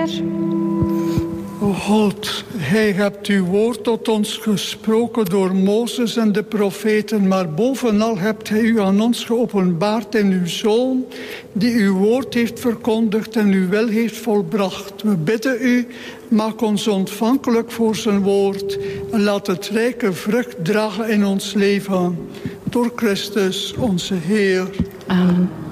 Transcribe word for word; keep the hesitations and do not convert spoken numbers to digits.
Heer. O God, Gij hebt uw woord tot ons gesproken door Mozes en de profeten, maar bovenal hebt Gij u aan ons geopenbaard in uw Zoon, die uw woord heeft verkondigd en uw wil heeft volbracht. We bidden u, maak ons ontvankelijk voor zijn woord en laat het rijke vrucht dragen in ons leven. Door Christus, onze Heer. Amen.